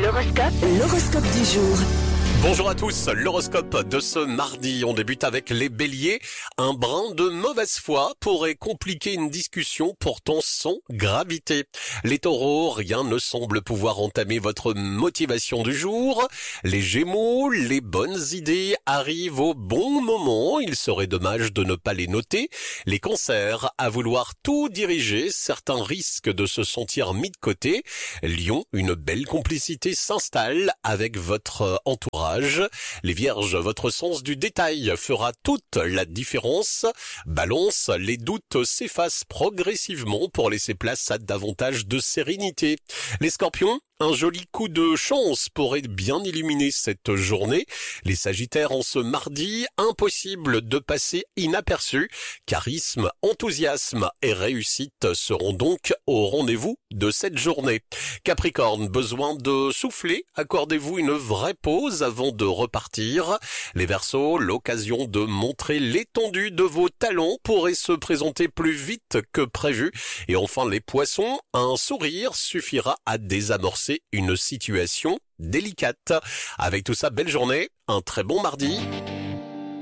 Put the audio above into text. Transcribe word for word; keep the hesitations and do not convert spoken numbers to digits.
L'horoscope, L'horoscope du jour. Bonjour à tous, l'horoscope de ce mardi, on débute avec les béliers. Un brin de mauvaise foi pourrait compliquer une discussion pourtant sans gravité. Les taureaux, rien ne semble pouvoir entamer votre motivation du jour. Les gémeaux, les bonnes idées arrivent au bon moment, il serait dommage de ne pas les noter. Les cancers, à vouloir tout diriger, certains risquent de se sentir mis de côté. Lion, une belle complicité s'installe avec votre entourage. Les vierges, votre sens du détail fera toute la différence. Balance, les doutes s'effacent progressivement pour laisser place à davantage de sérénité. Les scorpions, un joli coup de chance pourrait bien illuminer cette journée. Les sagittaires, en ce mardi, impossible de passer inaperçu. Charisme, enthousiasme et réussite seront donc au rendez-vous de cette journée. Capricorne, besoin de souffler, accordez-vous une vraie pause avant de repartir. Les Verseaux, l'occasion de montrer l'étendue de vos talents pourrait se présenter plus vite que prévu. Et enfin les Poissons, un sourire suffira à désamorcer une situation délicate. Avec tout ça, belle journée, un très bon mardi.